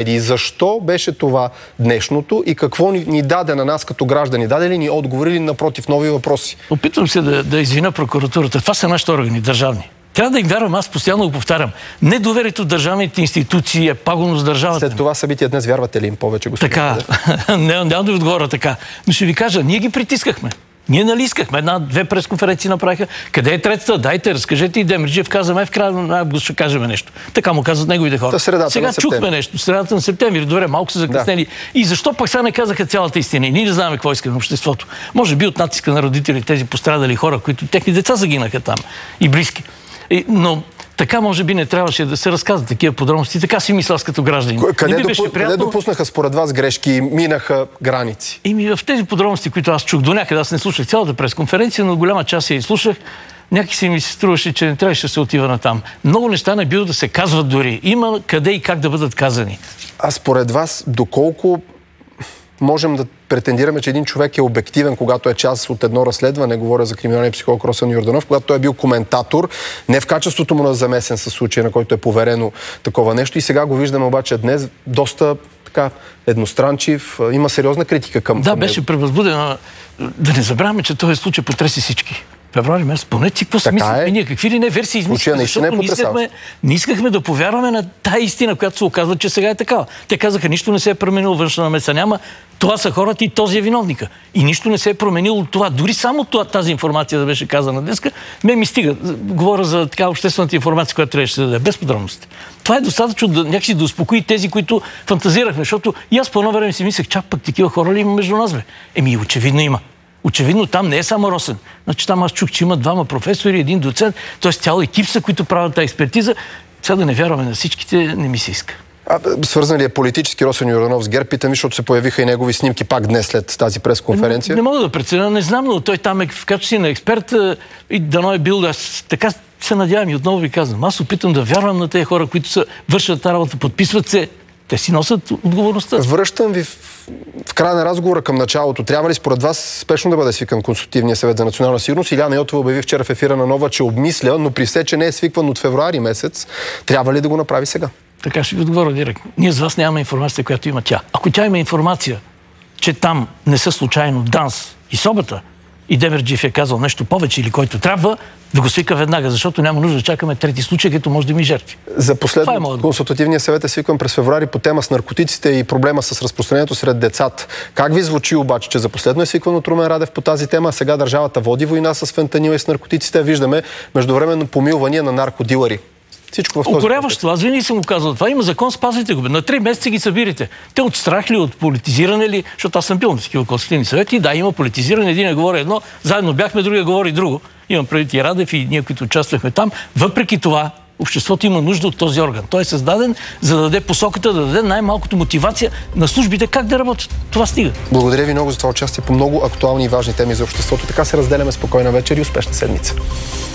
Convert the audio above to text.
медии. Защо беше това днешното и какво ни даде на нас като граждани? Даде ли ни отговори или напротив нови въпроси? Опитвам се да извиня прокуратурата. Това са нашите органи, държавни. Трябва да им вярвам, аз постоянно го повтарям. Недоверието в държавните институции е пагубно с държавата. След това събитие днес вярвате ли им повече, господин? Така, няма да ви отговоря така. Но ще ви кажа, ние ги притискахме. Ние налискахме. Една-две пресконференции направиха. Къде е третата? Дайте, разкажете и Демерджиев каза, в края на август ще кажем нещо. Така му казват неговите хора. Сега чухме нещо. Средата на септември. Добре, малко са закъснели. Да. И защо пък сега не казаха цялата истина? И ние не знаем какво иска на обществото. Може би от натиска на родители, тези пострадали хора, които техни деца загинаха там и близки. Но така може би не трябваше да се разказват такива подробности. Така си мисля аз като гражданин. Къде допуснаха според вас грешки и минаха граници? В тези подробности, които аз чух до някъде, аз не слушах цялата пресконференция, но голяма част я изслушах. Някакси ми се струваше, че не трябваше да се отива натам. Много неща не било да се казват дори. Има къде и как да бъдат казани. А според вас, доколко можем да претендираме, че един човек е обективен, когато е част от едно разследване, говоря за криминалния психолог Росен Йорданов, когато той е бил коментатор, не в качеството му на замесен със случая, на който е поверено такова нещо. И сега го виждаме обаче днес доста така едностранчив, има сериозна критика към него. Да, беше превъзбуден. Да не забравяме, че този случай потреси всички. Февруари месец, поне си какво смислихме ние, какви ли не версии измислихме, защото не искахме да повярваме на тая истина, която се оказва, че сега е такава. Те казаха, нищо не се е променило, външна намеса няма, това са хората и този е виновника. И нищо не се е променило от това. Дори само тази информация да беше казана днеска, ми стига. Говоря за така обществената информация, която трябваше да даде, без подробности. Това е достатъчно някакси да успокои тези, които фантазирахме, защото и аз по едно време си мислех, чак пък такива хора ли има между нас, бе? Очевидно има. Очевидно там не е само Росен. Значи там аз чух, че има двама професори, един доцент, т.е. цял екип са, които правят тази експертиза. Сега да не вярваме на всичките, не ми се иска. Свързан ли е политически Росен Йорданов с ГЕРБ? Питам, защото се появиха и негови снимки пак днес след тази пресконференция. Не мога да преценя, не знам, но той там е в качеството на експерт и дано е бил. Аз така се надявам и отново ви казвам. Аз опитам да вярвам на тези хора, които вършат тази работа, подписват се. Те си носят отговорността. Връщам ви в края на разговора към началото. Трябва ли според вас спешно да бъде свикан Консултативния съвет за национална сигурност? Иляна Йотова обяви вчера в ефира на Нова, че обмисля, но при все, че не е свикван от февруари месец, трябва ли да го направи сега? Така ще ви отговоря директно. Ние с вас нямаме информация, която има тя. Ако тя има информация, че там не са случайно ДАНС и СОБА-та, и Демерджиев е казал нещо повече или който трябва, да го свика веднага, защото няма нужда да чакаме трети случай, като може да ми жертви. За последно, Консултативния съвет е свикан през февруари по тема с наркотиците и проблема с разпространението сред децата. Как ви звучи обаче, че за последно е свикван от Румен Радев по тази тема, а сега държавата води война с фентанила и с наркотиците, виждаме междувременно помилвания на наркодилъри? Всичко в този укоряващо. Аз винаги съм го казал. Това има закон, спазвайте го. На 3 месеца ги събирате. Те от страх ли, от политизиране ли? Защото аз съм бил на такива консултативни съвети. Да, има политизиране. Един говори едно, заедно бяхме, другия говори друго. Имам преди и Радев и ние, които участвахме там. Въпреки това, обществото има нужда от този орган. Той е създаден, за да даде посоката, да даде най-малкото мотивация на службите как да работят. Това стига. Благодаря ви много за това участие по много актуални и важни теми за обществото. Така се разделяме. Спокойна вечер и успешна седмица.